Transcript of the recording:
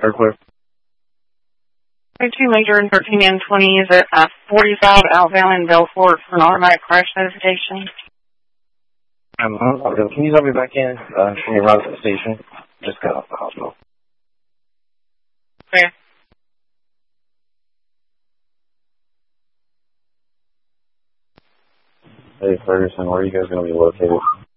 Or clear. 2 Major and 13 M20 is at 45 outbound in Belfort for an automatic crash notification. Can you help me back in? Can you run to the station? Just got off the hospital. Okay. Hey, Ferguson, where are you guys going to be located?